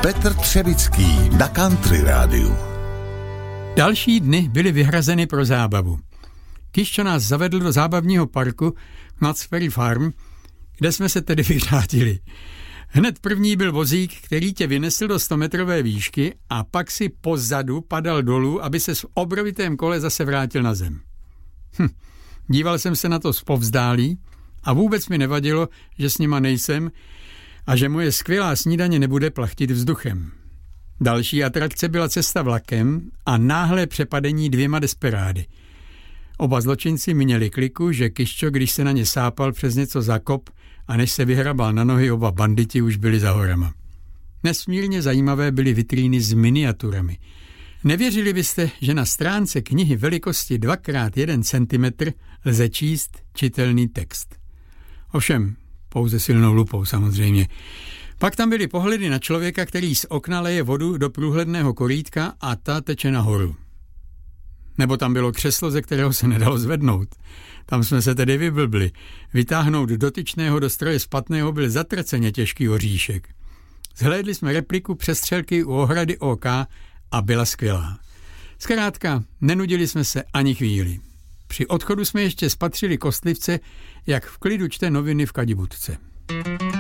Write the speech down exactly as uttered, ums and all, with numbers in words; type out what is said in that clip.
Petr Třevický na Country rádiu. Další dny byly vyhrazeny pro zábavu. Kišťo nás zavedl do zábavního parku Knott's Ferry Farm, kde jsme se tedy vyřádili. Hned první byl vozík, který tě vynesl do stometrové výšky a pak si pozadu padal dolů, aby se v obrovitém kole zase vrátil na zem. Hm. Díval jsem se na to zpovzdálí a vůbec mi nevadilo, že s nima nejsem a že moje skvělá snídaně nebude plachtit vzduchem. Další atrakce byla cesta vlakem a náhlé přepadení dvěma desperády. Oba zločinci měli kliku, že Kišťo, když se na ně sápal přes něco zakop a než se vyhrabal na nohy, oba banditi už byli za horama. Nesmírně zajímavé byly vitríny s miniaturami. Nevěřili byste, že na stránce knihy velikosti dva krát jeden centimetr lze číst čitelný text. Ovšem, pouze silnou lupou samozřejmě. Pak tam byly pohledy na člověka, který z okna leje vodu do průhledného korítka a ta teče nahoru. Nebo tam bylo křeslo, ze kterého se nedalo zvednout. Tam jsme se tedy vyblbli. Vytáhnout dotyčného do stroje spatného byl zatraceně těžký oříšek. Zhlédli jsme repliku přestřelky u ohrady ó ká a byla skvělá. Zkrátka, nenudili jsme se ani chvíli. Při odchodu jsme ještě spatřili kostlivce, jak v klidu čte noviny v kadibudce.